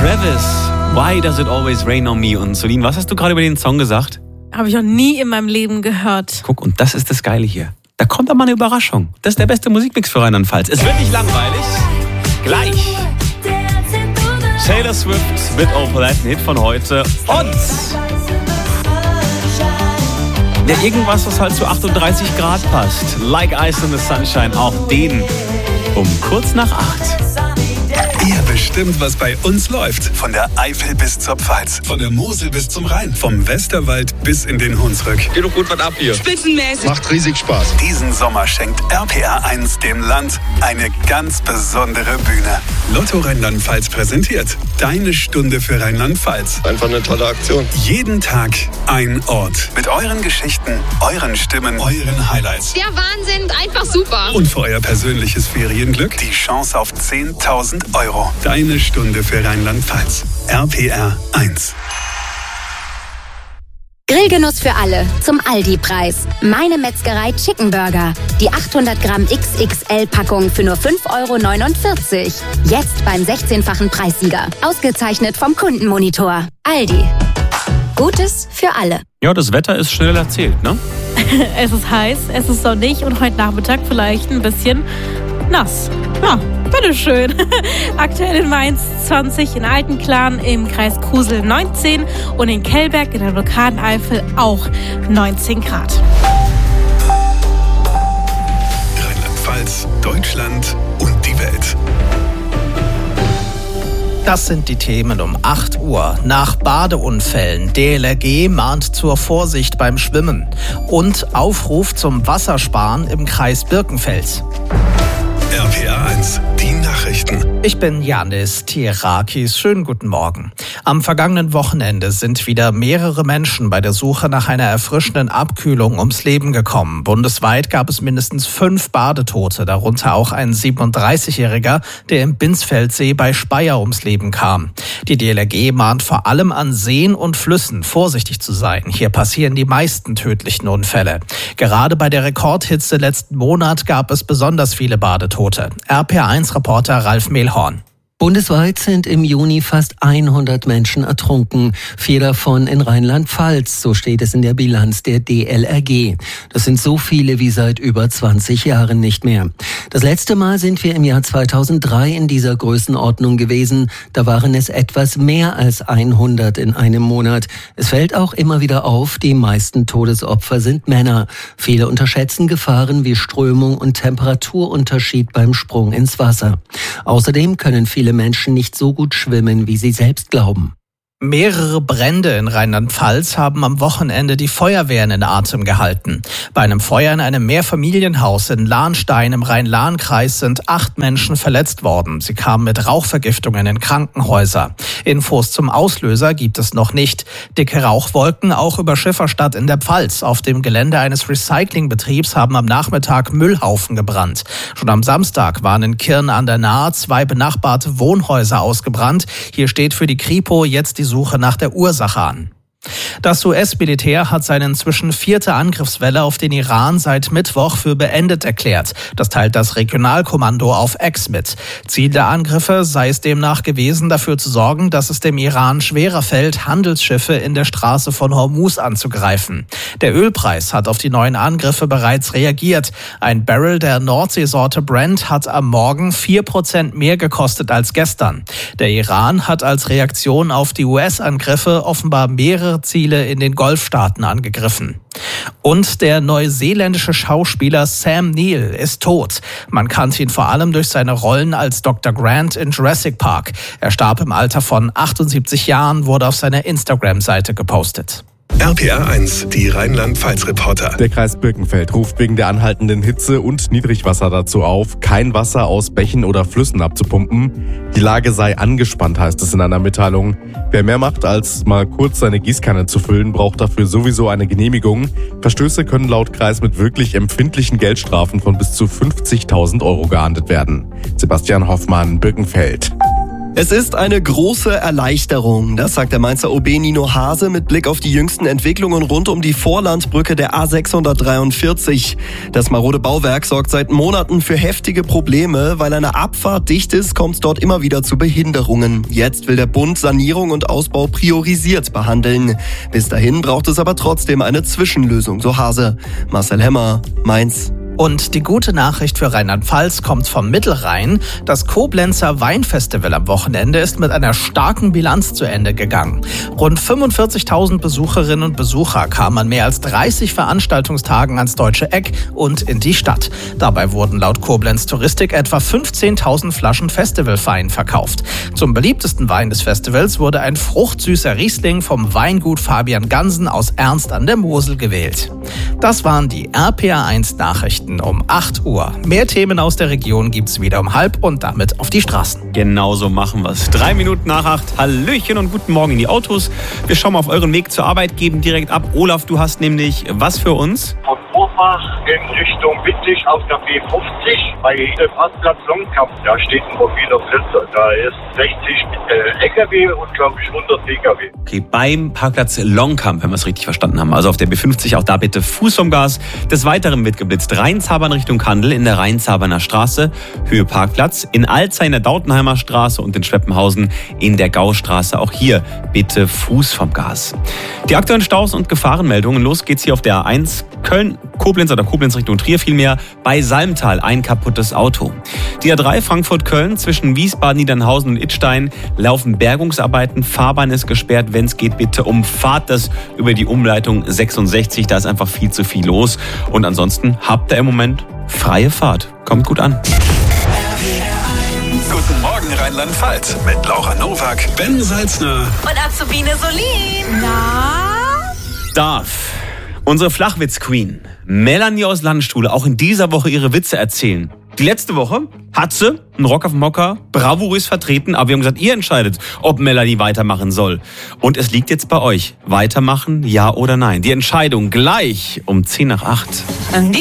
Travis, Why Does It Always Rain on Me? Und Solin, was hast du gerade über den Song gesagt? Habe ich noch nie in meinem Leben gehört. Guck, und das ist das Geile hier. Da kommt aber eine Überraschung. Das ist der beste Musikmix für Rheinland-Pfalz. Es wird nicht langweilig. Gleich. Taylor Swift mit Oh Polite, ein Hit von heute. Und ja, irgendwas, was halt zu 38 Grad passt. Like Ice in the Sunshine, auch den um kurz nach 8. Ihr bestimmt, was bei uns läuft. Von der Eifel bis zur Pfalz. Von der Mosel bis zum Rhein. Vom Westerwald bis in den Hunsrück. Geht doch gut was ab hier. Spitzenmäßig. Macht riesig Spaß. Diesen Sommer schenkt RPR1 dem Land eine ganz besondere Bühne. Lotto Rheinland-Pfalz präsentiert Deine Stunde für Rheinland-Pfalz. Einfach eine tolle Aktion. Jeden Tag ein Ort. Mit euren Geschichten, euren Stimmen, euren Highlights. Der Wahnsinn, einfach super. Und für euer persönliches Ferienglück die Chance auf 10.000 €. Deine Stunde für Rheinland-Pfalz. RPR1. Grillgenuss für alle zum Aldi-Preis. Meine Metzgerei Chicken Burger. Die 800 Gramm XXL-Packung für nur 5,49 €. Jetzt beim 16-fachen Preissieger. Ausgezeichnet vom Kundenmonitor. Aldi. Gutes für alle. Ja, das Wetter ist schnell erzählt, ne? Es ist heiß, es ist sonnig und heute Nachmittag vielleicht ein bisschen nass. Ja, bitteschön. Aktuell in Mainz 20, in Altenklan, im Kreis Kusel 19 und in Kellberg in der Blockadeneifel auch 19 Grad. Rheinland-Pfalz, Deutschland und die Welt. Das sind die Themen um 8 Uhr. Nach Badeunfällen. DLRG mahnt zur Vorsicht beim Schwimmen. Und Aufruf zum Wassersparen im Kreis Birkenfeld. RPR1, die Nachrichten. Ich bin Janis Tirakis. Schönen guten Morgen. Am vergangenen Wochenende sind wieder mehrere Menschen bei der Suche nach einer erfrischenden Abkühlung ums Leben gekommen. Bundesweit gab es mindestens 5 Badetote, darunter auch ein 37-Jähriger, der im Binsfeldsee bei Speyer ums Leben kam. Die DLRG mahnt vor allem an Seen und Flüssen vorsichtig zu sein. Hier passieren die meisten tödlichen Unfälle. Gerade bei der Rekordhitze letzten Monat gab es besonders viele Badetote. RPR1-Reporter Ralf Mehlhorn. Bundesweit sind im Juni fast 100 Menschen ertrunken, 4 davon in Rheinland-Pfalz, so steht es in der Bilanz der DLRG. Das sind so viele wie seit über 20 Jahren nicht mehr. Das letzte Mal sind wir im Jahr 2003 in dieser Größenordnung gewesen. Da waren es etwas mehr als 100 in einem Monat. Es fällt auch immer wieder auf, die meisten Todesopfer sind Männer. Viele unterschätzen Gefahren wie Strömung und Temperaturunterschied beim Sprung ins Wasser. Außerdem können viele Menschen nicht so gut schwimmen, wie sie selbst glauben. Mehrere Brände in Rheinland-Pfalz haben am Wochenende die Feuerwehren in Atem gehalten. Bei einem Feuer in einem Mehrfamilienhaus in Lahnstein im Rhein-Lahn-Kreis sind 8 Menschen verletzt worden. Sie kamen mit Rauchvergiftungen in Krankenhäuser. Infos zum Auslöser gibt es noch nicht. Dicke Rauchwolken auch über Schifferstadt in der Pfalz. Auf dem Gelände eines Recyclingbetriebs haben am Nachmittag Müllhaufen gebrannt. Schon am Samstag waren in Kirn an der Nahe 2 benachbarte Wohnhäuser ausgebrannt. Hier steht für die Kripo jetzt die Suche nach der Ursache an. Das US-Militär hat seine inzwischen 4. Angriffswelle auf den Iran seit Mittwoch für beendet erklärt. Das teilt das Regionalkommando auf X mit. Ziel der Angriffe sei es demnach gewesen, dafür zu sorgen, dass es dem Iran schwerer fällt, Handelsschiffe in der Straße von Hormuz anzugreifen. Der Ölpreis hat auf die neuen Angriffe bereits reagiert. Ein Barrel der Nordseesorte Brent hat am Morgen 4% mehr gekostet als gestern. Der Iran hat als Reaktion auf die US-Angriffe offenbar mehrere Ziele in den Golfstaaten angegriffen. Und der neuseeländische Schauspieler Sam Neill ist tot. Man kannte ihn vor allem durch seine Rollen als Dr. Grant in Jurassic Park. Er starb im Alter von 78 Jahren, wurde auf seiner Instagram-Seite gepostet. RPR1, die Rheinland-Pfalz-Reporter. Der Kreis Birkenfeld ruft wegen der anhaltenden Hitze und Niedrigwasser dazu auf, kein Wasser aus Bächen oder Flüssen abzupumpen. Die Lage sei angespannt, heißt es in einer Mitteilung. Wer mehr macht, als mal kurz seine Gießkanne zu füllen, braucht dafür sowieso eine Genehmigung. Verstöße können laut Kreis mit wirklich empfindlichen Geldstrafen von bis zu 50.000 € geahndet werden. Sebastian Hoffmann, Birkenfeld. Es ist eine große Erleichterung, das sagt der Mainzer OB Nino Hase mit Blick auf die jüngsten Entwicklungen rund um die Vorlandbrücke der A643. Das marode Bauwerk sorgt seit Monaten für heftige Probleme. Weil eine Abfahrt dicht ist, kommt es dort immer wieder zu Behinderungen. Jetzt will der Bund Sanierung und Ausbau priorisiert behandeln. Bis dahin braucht es aber trotzdem eine Zwischenlösung, so Hase. Marcel Hemmer, Mainz. Und die gute Nachricht für Rheinland-Pfalz kommt vom Mittelrhein. Das Koblenzer Weinfestival am Wochenende ist mit einer starken Bilanz zu Ende gegangen. Rund 45.000 Besucherinnen und Besucher kamen an mehr als 30 Veranstaltungstagen ans Deutsche Eck und in die Stadt. Dabei wurden laut Koblenz Touristik etwa 15.000 Flaschen Festivalwein verkauft. Zum beliebtesten Wein des Festivals wurde ein fruchtsüßer Riesling vom Weingut Fabian Gansen aus Ernst an der Mosel gewählt. Das waren die RPA1 Nachrichten um 8 Uhr. Mehr Themen aus der Region gibt's wieder um 7:30 und damit auf die Straßen. Genauso machen wir's. 3 Minuten nach 8. Hallöchen und guten Morgen in die Autos. Wir schauen mal auf euren Weg zur Arbeit, geben direkt ab. Olaf, du hast nämlich was für uns? Von Urfach in Richtung Witzig auf der B50 bei dem Parkplatz Longkamp. Da steht ein mobiler Flitzer. Da ist 60 LKW und glaube ich 100 PKW. Okay, beim Parkplatz Longkamp, wenn wir es richtig verstanden haben. Also auf der B50, auch da bitte Fuß vom Gas. Des Weiteren wird geblitzt. Rheinzabern Richtung Kandel in der Rheinzaberner Straße, Höhe Parkplatz. In Alzey in der Dautenheimer Straße und in Schweppenhausen in der Gaustraße. Auch hier bitte Fuß vom Gas. Die aktuellen Staus und Gefahrenmeldungen. Los geht's hier auf der A1 Köln-Koblenz oder Koblenz Richtung Trier vielmehr. Bei Salmtal ein kaputtes Auto. Die A3 Frankfurt-Köln zwischen Wiesbaden, Niedernhausen und Idstein laufen Bergungsarbeiten. Fahrbahn ist gesperrt. Wenn es geht, bitte umfahrt das über die Umleitung 66. Da ist einfach viel zu viel los. Und ansonsten habt ihr im Moment freie Fahrt. Kommt gut an. Guten Morgen Rheinland-Pfalz mit Laura Nowak, Ben Salzner Und Azubine Solin. Na? Darf unsere Flachwitz-Queen Melanie aus Landstuhl auch in dieser Woche ihre Witze erzählen? Die letzte Woche hat sie einen Rock auf dem Hocker bravourös vertreten, aber wir haben gesagt, ihr entscheidet, ob Melanie weitermachen soll. Und es liegt jetzt bei euch. Weitermachen, ja oder nein? Die Entscheidung gleich um 7:50.